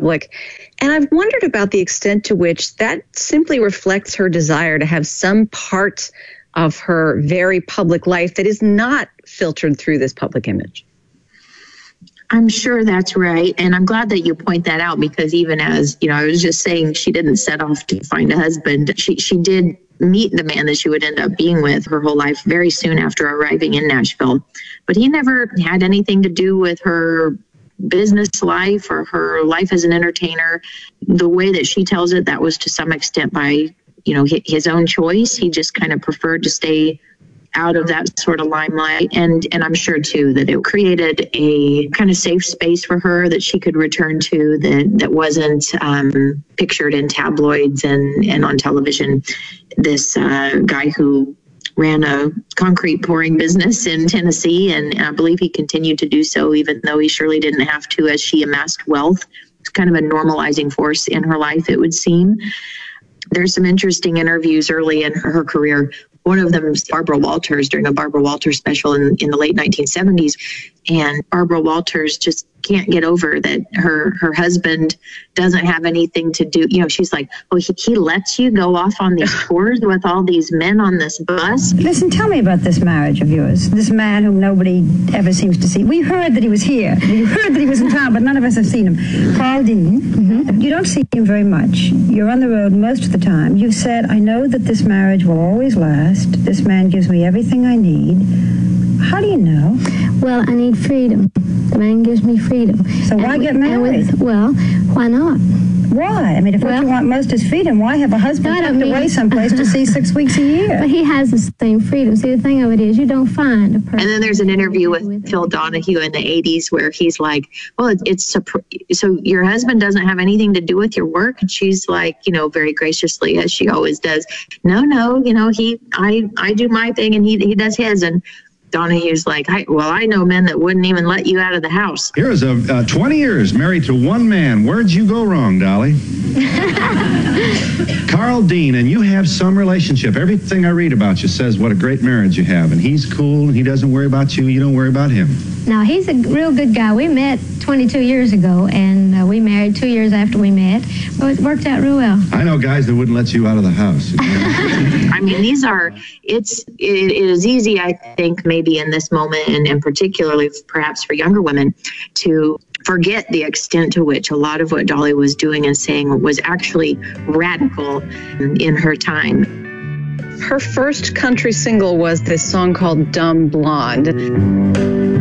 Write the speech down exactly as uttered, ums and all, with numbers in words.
public. And I've wondered about the extent to which that simply reflects her desire to have some part of her very public life that is not filtered through this public image. I'm sure that's right. And I'm glad that you point that out, because even as, you know, I was just saying, she didn't set off to find a husband. She, she did meet the man that she would end up being with her whole life very soon after arriving in Nashville. But he never had anything to do with her business life or her life as an entertainer. The way that she tells it, that was to some extent by, you know, his own choice. He just kind of preferred to stay out of that sort of limelight. And and I'm sure, too, that it created a kind of safe space for her that she could return to that, that wasn't um, pictured in tabloids and, and on television. This uh, guy who ran a concrete pouring business in Tennessee, and I believe he continued to do so, even though he surely didn't have to, as she amassed wealth. It's kind of a normalizing force in her life, it would seem. There's some interesting interviews early in her career. One of them is Barbara Walters during a Barbara Walters special in, in the late nineteen seventies. And Barbara Walters just can't get over that her her husband doesn't have anything to do. You know, she's like, oh, he, he lets you go off on these tours with all these men on this bus. Listen, tell me about this marriage of yours. This man whom nobody ever seems to see. We heard that he was here. We heard that he was in town, but none of us have seen him. Carl Dean. Mm-hmm. You don't see him very much. You're on the road most of the time. You've said, I know that this marriage will always last. This man gives me everything I need. How do you know? Well, I need freedom. The man gives me freedom. So why and, get married? With, well, why not? Why? I mean, if well, what you want most is freedom, why have a husband no, tucked away someplace to see six weeks a year? But he has the same freedom. See, the thing of it is, you don't find a person. And then there's an interview with, with Phil Donahue in the eighties where he's like, well, it's, it's so your husband doesn't have anything to do with your work? And she's like, you know, very graciously, as she always does, no, no, you know, he, I, I do my thing and he, he does his. And Donahue's like, I, well, I know men that wouldn't even let you out of the house. Here's a uh, twenty years married to one man. Where'd you go wrong, Dolly? Carl Dean, and you have some relationship. Everything I read about you says what a great marriage you have. And he's cool, and he doesn't worry about you. You don't worry about him. No, he's a real good guy. We met twenty-two years ago, and uh, we married two years after we met. Well, it worked out real well. I know guys that wouldn't let you out of the house. I mean, these are, it's, it, it is easy, I think, maybe in this moment, and, and particularly perhaps for younger women, to forget the extent to which a lot of what Dolly was doing and saying was actually radical in her time. Her first country single was this song called Dumb Blonde.